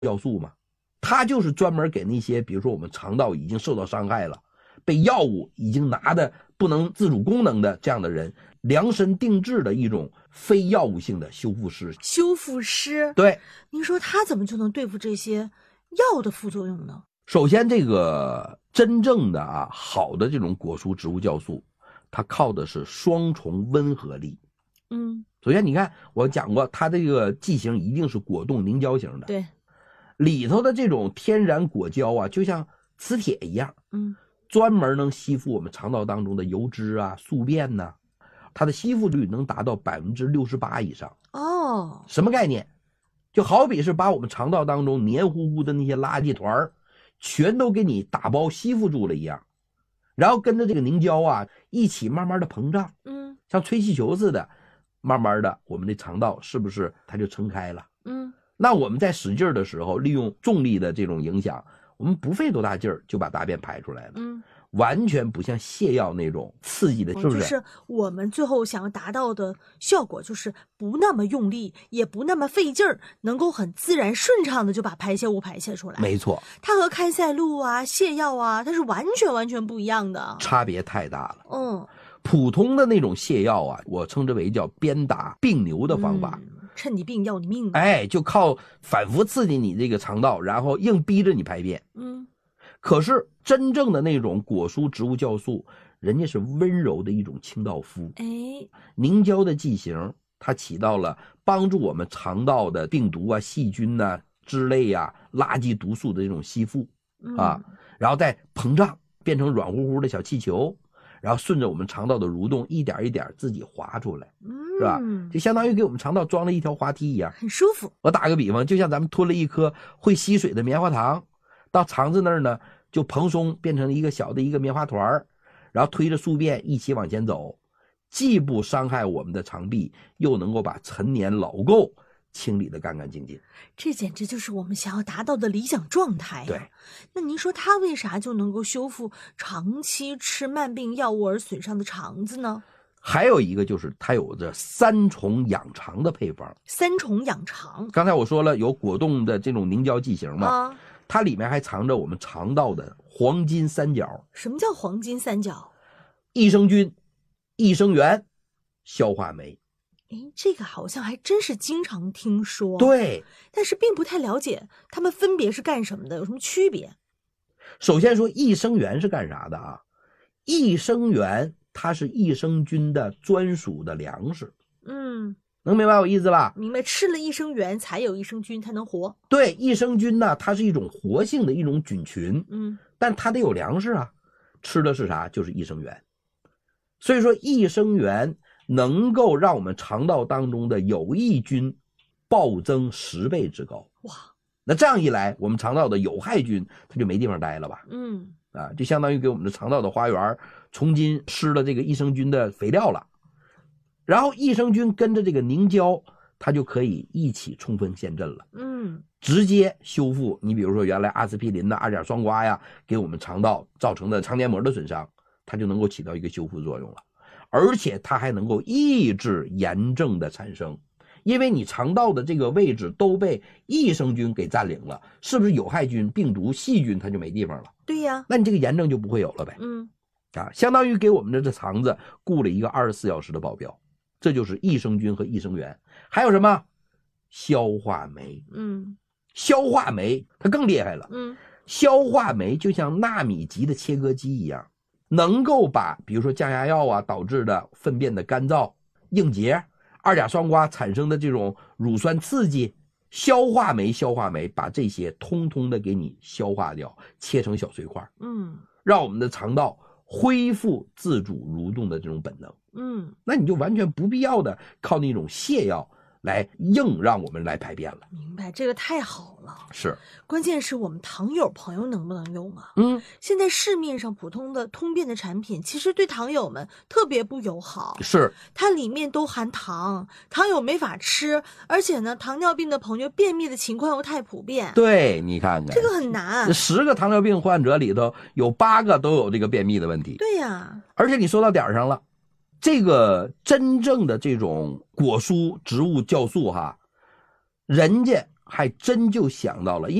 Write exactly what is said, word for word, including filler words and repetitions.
酵素嘛，它就是专门给那些比如说我们肠道已经受到伤害了，被药物已经拿的不能自主功能的这样的人量身定制的一种非药物性的修复师。 修复师， 对， 您说他怎么就能对付这些药的副作用呢？ 首先这个真正的啊好的这种果蔬植物酵素，它靠的是双重温和力。 嗯， 首先你看我讲过，它这个剂型一定是果冻凝胶型的， 对， 里头的这种天然果胶啊就像磁铁一样， 嗯， 专门能吸附我们肠道当中的油脂啊宿便呐、啊，它的吸附率能达到百分之六十八以上。 哦， 什么概念？就好比是把我们肠道当中黏糊糊的那些垃圾团全都给你打包吸附住了一样，然后跟着这个凝胶啊一起慢慢的膨胀， 嗯， 像吹气球似的，慢慢的我们的肠道是不是它就撑开了？ 嗯， 那我们在使劲的时候，利用重力的这种影响，我们不费多大劲儿就把大便排出来了。 嗯， 完全不像泻药那种刺激的，是不是？ 就是我们最后想要达到的效果，就是不那么用力，也不那么费劲儿，能够很自然顺畅的就把排泄物排泄出来。 没错， 它和开塞露啊、泻药啊，它是完全完全不一样的， 差别太大了。 嗯， 普通的那种泻药啊，我称之为叫鞭打病牛的方法。 嗯，趁你病要你命。 哎，就靠反复刺激你这个肠道，然后硬逼着你排便。 嗯。 可是真正的那种果蔬植物酵素，人家是温柔的一种清道夫。 哎， 凝胶的剂型，它起到了帮助我们肠道的病毒啊、细菌呐、啊、脂类啊、垃圾毒素的这种吸附啊， 嗯、 然后再膨胀变成软乎乎的小气球，然后顺着我们肠道的蠕动，一点一点自己滑出来， 嗯， 是吧？就相当于给我们肠道装了一条滑梯一样， 很舒服。 我打个比方，就像咱们吞了一颗会吸水的棉花糖，到肠子那儿呢就蓬松，变成一个小的一个棉花团，然后推着宿便一起往前走，既不伤害我们的肠壁，又能够把陈年老垢清理得干干净净。 这简直就是我们想要达到的理想状态、啊。 对， 那您说它为啥就能够修复长期吃慢病药物而损伤的肠子呢？ 还有一个就是它有着三重养肠的配方。 三重养肠， 刚才我说了有果冻的这种凝胶剂型嘛、啊，它里面还藏着我们肠道的黄金三角。 什么叫黄金三角？ 益生菌、益生元、消化酶。 诶，这个好像还真是经常听说。 对， 但是并不太了解它们分别是干什么的，有什么区别？ 首先说益生元是干啥的啊？益生元它是益生菌的专属的粮食。 嗯， 能明白我意思吧？ 明白，吃了益生元才有益生菌才能活。 对，益生菌呢，它是一种活性的一种菌群， 嗯， 但它得有粮食啊，吃的是啥？就是益生元。所以说益生元能够让我们肠道当中的有益菌暴增十倍之高。 哇， 那这样一来，我们肠道的有害菌它就没地方待了吧？ 嗯， 啊，就相当于给我们的肠道的花园重新施了这个益生菌的肥料了。然后益生菌跟着这个凝胶，它就可以一起冲锋陷阵了。 嗯， 直接修复你比如说原来阿司匹林的二甲双胍呀给我们肠道造成的肠黏膜的损伤，它就能够起到一个修复作用了。而且它还能够抑制炎症的产生，因为你肠道的这个位置都被益生菌给占领了，是不是有害菌、病毒、细菌它就没地方了？ 对呀， 那你这个炎症就不会有了呗。 嗯， 啊，相当于给我们的这肠子雇了一个二十四小时的保镖，这就是益生菌和益生元。还有什么？消化酶。 嗯， 消化酶它更厉害了。 嗯， 消化酶就像纳米级的切割机一样，能够把比如说降压药啊导致的粪便的干燥、硬结、二甲双胍产生的这种乳酸刺激，消化酶消化酶把这些通通的给你消化掉，切成小碎块， 嗯， 让我们的肠道恢复自主蠕动的这种本能。 嗯， 那你就完全不必要的靠那种泻药来硬让我们来排便了。 明白，这个太好了。 是， 关键是我们糖友朋友能不能用啊？ 嗯， 现在市面上普通的通便的产品，其实对糖友们特别不友好。 是， 它里面都含糖，糖友没法吃，而且呢，糖尿病的朋友便秘的情况又太普遍。 对，你看看这个很难。 十个糖尿病患者里头有八个都有这个便秘的问题。 对呀， 而且你说到点上了。这个真正的这种果蔬植物酵素哈，人家还真就想到了。